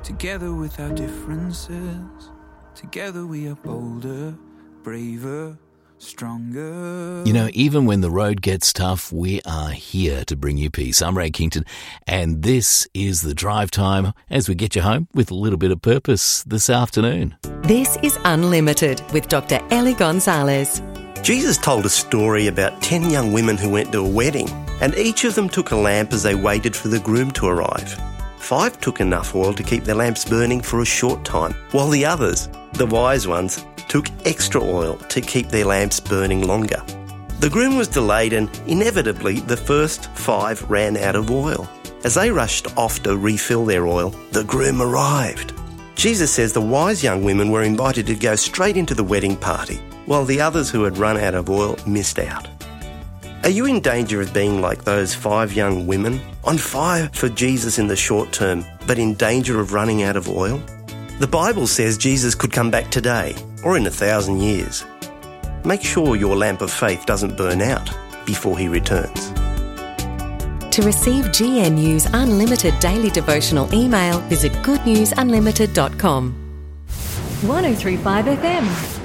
Together with our differences, together we are bolder, braver, stronger. You know, even when the road gets tough, we are here to bring you peace. I'm Ray Kington, and this is The Drive Time as we get you home with a little bit of purpose this afternoon. This is Unlimited with Dr. Ellie Gonzalez. Jesus told a story about 10 young women who went to a wedding, and each of them took a lamp as they waited for the groom to arrive. 5 took enough oil to keep their lamps burning for a short time, while the others, the wise ones, took extra oil to keep their lamps burning longer. The groom was delayed and, inevitably, the first 5 ran out of oil. As they rushed off to refill their oil, the groom arrived. Jesus says the wise young women were invited to go straight into the wedding party, while the others who had run out of oil missed out. Are you in danger of being like those 5 young women, on fire for Jesus in the short term, but in danger of running out of oil? The Bible says Jesus could come back today, or in 1,000 years. Make sure your lamp of faith doesn't burn out before he returns. To receive GNU's Unlimited Daily Devotional email, visit goodnewsunlimited.com. 103.5 FM.